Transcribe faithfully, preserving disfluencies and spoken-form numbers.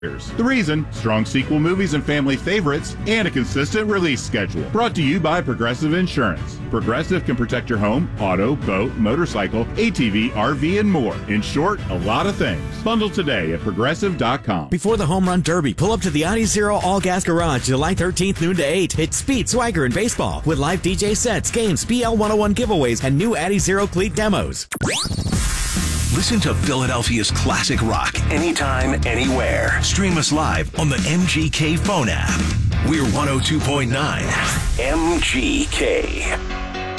The reason? Strong sequel movies and family favorites, and a consistent release schedule. Brought to you by Progressive Insurance. Progressive can protect your home, auto, boat, motorcycle, A T V, R V, and more. In short, a lot of things. Bundle today at Progressive dot com. Before the Home Run Derby, pull up to the Audi Zero All-Gas Garage July thirteenth, noon to eight. Hit speed, swagger, and baseball with live D J sets, games, B L one oh one giveaways, and new Audi Zero cleat demos. Listen to Philadelphia's classic rock anytime, anywhere. Stream us live on the M G K phone app. We're one oh two point nine M G K.